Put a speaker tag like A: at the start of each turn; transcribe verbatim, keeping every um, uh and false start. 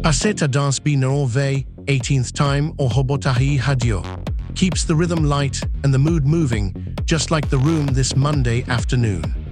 A: Aseta dance bi Norve, eighteenth time or Hobotahi Hadio. Keeps the rhythm light and the mood moving, just like the room this Monday afternoon.